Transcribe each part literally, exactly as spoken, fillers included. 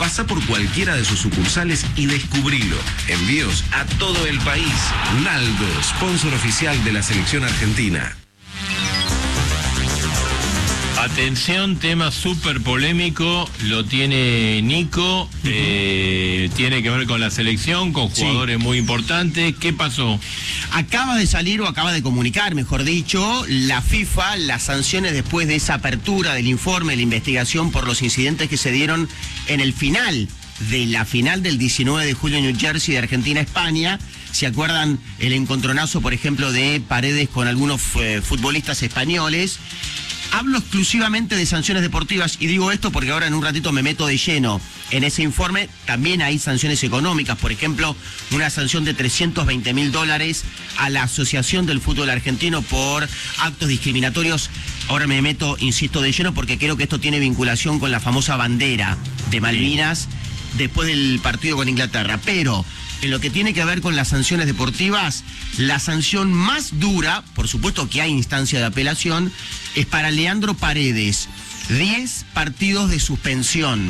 Pasa por cualquiera de sus sucursales y descubrilo. Envíos a todo el país. Naldo, sponsor oficial de la selección argentina. Atención, tema súper polémico, lo tiene Nico, uh-huh. eh, tiene que ver con la selección, con jugadores sí. muy importantes. ¿Qué pasó? Acaba de salir o acaba de comunicar, mejor dicho, la FIFA, las sanciones después de esa apertura del informe, de la investigación por los incidentes que se dieron en el final de la final del diecinueve de julio en New Jersey de Argentina-España. ¿Se acuerdan el encontronazo, por ejemplo, de Paredes con algunos eh, futbolistas españoles? Hablo exclusivamente de sanciones deportivas y digo esto porque ahora en un ratito me meto de lleno en ese informe. También hay sanciones económicas, por ejemplo, una sanción de trescientos veinte mil dólares a la Asociación del Fútbol Argentino por actos discriminatorios. Ahora me meto, insisto, de lleno porque creo que esto tiene vinculación con la famosa bandera de Malvinas después del partido con Inglaterra. Pero en lo que tiene que ver con las sanciones deportivas, la sanción más dura, por supuesto que hay instancia de apelación, es para Leandro Paredes. diez partidos de suspensión.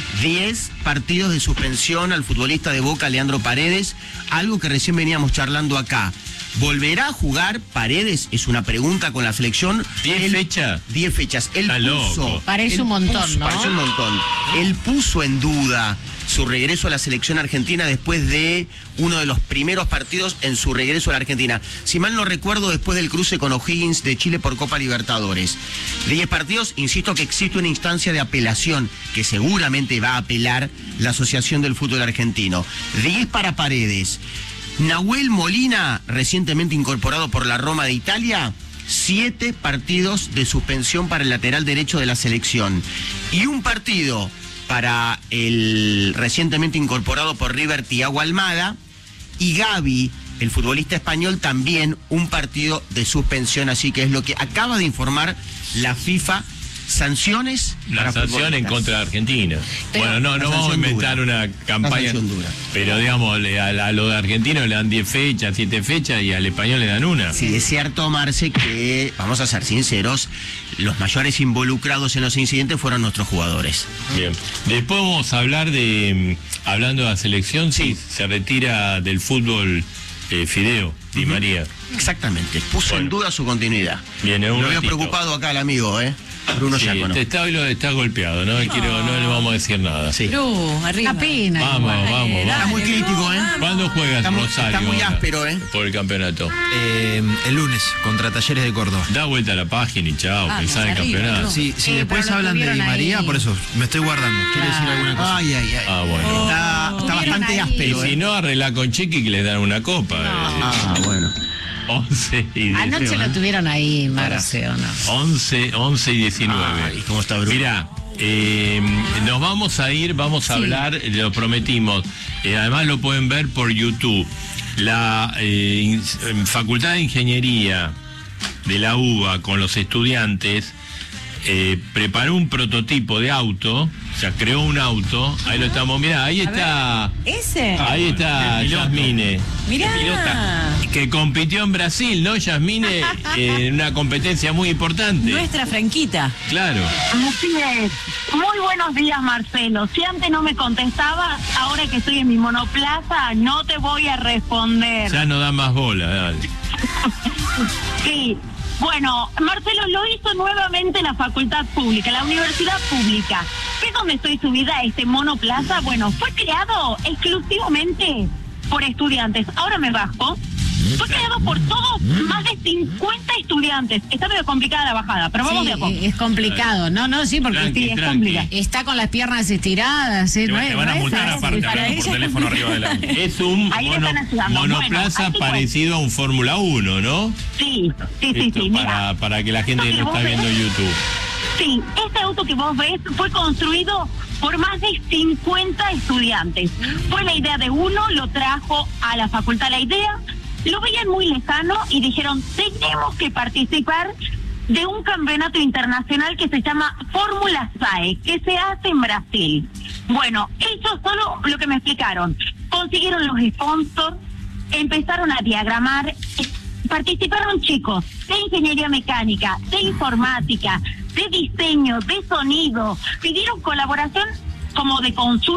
diez partidos de suspensión al futbolista de Boca, Leandro Paredes, algo que recién veníamos charlando acá. ¿Volverá a jugar Paredes? Es una pregunta con la selección. ¿Diez fechas? Diez fechas. Él Está puso, loco. Parece él un montón, puso, ¿no? Parece un montón. Él puso en duda su regreso a la selección argentina después de uno de los primeros partidos en su regreso a la Argentina. Si mal no recuerdo, después del cruce con O'Higgins de Chile por Copa Libertadores. Diez partidos, insisto que existe una instancia de apelación que seguramente va a apelar la Asociación del Fútbol Argentino. Diez para Paredes. Nahuel Molina, recientemente incorporado por la Roma de Italia, siete partidos de suspensión para el lateral derecho de la selección. Y un partido para el recientemente incorporado por River, Thiago Almada. Y Gavi, el futbolista español, también un partido de suspensión. Así que es lo que acaba de informar la FIFA. Sanciones. La sanción en contra de Argentina. Pero bueno, no, no vamos a inventar dura. una campaña. Pero digamos, a, a lo de argentino le dan diez fechas, siete fechas y al español le dan una. Sí, es cierto, Marce, que, vamos a ser sinceros, los mayores involucrados en los incidentes fueron nuestros jugadores. Bien. Después vamos a hablar de, hablando de la selección, sí, si se retira del fútbol eh, Fideo, Di uh-huh. María. Exactamente, puso bueno. en duda su continuidad. Bien, un Lo veo ratito. preocupado acá el amigo, ¿eh? Bruno sí, Giacono. Está, está golpeado, no, no. Quiero, no le vamos a decir nada. Sí. Bru, arriba. La pena. Vamos, vamos, vamos. Está muy crítico, ¿eh? ¿Cuándo juegas, está muy, Rosario? Está muy áspero, ¿eh? Por el campeonato. Eh, el lunes, contra Talleres de Córdoba. Da vuelta a la página y chao, ah, pensá en el campeonato. No. Sí, si eh, después hablan de Di María, ahí. Por eso me estoy guardando. ¿Quiere decir alguna cosa? Ay, ay, ay. Ah, bueno. Oh, está está bastante ahí. áspero, Y ¿eh? si no, arreglá con Chequi que les dan una copa. No. Eh. Ah, bueno. once y diecinueve. Anoche lo tuvieron ahí, Marce, ¿o no? once, once y diecinueve. Ay, ¿cómo está Bruno? Mirá, eh, nos vamos a ir, vamos a sí. hablar, lo prometimos. Eh, además lo pueden ver por YouTube. La eh, in, Facultad de Ingeniería de la U B A con los estudiantes eh, preparó un prototipo de auto, o sea, creó un auto. Ahí lo estamos, mirá, ahí está. ¿Ese? Ahí está Yasmine. Mirá. Que compitió en Brasil, ¿no, Yasmine? En eh, una competencia muy importante. Nuestra Franquita. Claro. Así es. Muy buenos días, Marcelo. Si antes no me contestabas, ahora que estoy en mi monoplaza, no te voy a responder. Ya no da más bola, dale. Sí. Bueno, Marcelo, lo hizo nuevamente la facultad pública, la universidad pública. ¿Qué es donde estoy subida a este monoplaza? Bueno, fue creado exclusivamente por estudiantes. Ahora me bajo. Fue creado por todos, más de cincuenta estudiantes. Está medio complicada la bajada, pero vamos sí, de a poco. Es complicado, no, no, sí, porque Tranqui, sí, es tranqui. complicado. Está con las piernas estiradas, ¿sí? Te, No te es- van a no es multar fácil. aparte, Para hablando por ella- teléfono arriba de la... Es un Ahí le mono- están ayudando. monoplaza Bueno, así fue. parecido a un Fórmula uno, ¿no? Sí, sí, sí, Esto sí. para, Mira, para que la gente esto que que no está vos viendo ves- YouTube. Sí, este auto que vos ves fue construido por más de cincuenta estudiantes. Fue la idea de uno, lo trajo a la facultad la idea, lo veían muy lejano y dijeron, tenemos que participar de un campeonato internacional que se llama Fórmula S A E, que se hace en Brasil. Bueno, ellos solo lo que me explicaron, consiguieron los sponsors, empezaron a diagramar, participaron chicos de ingeniería mecánica, de informática, de diseño, de sonido, pidieron colaboración como de consulta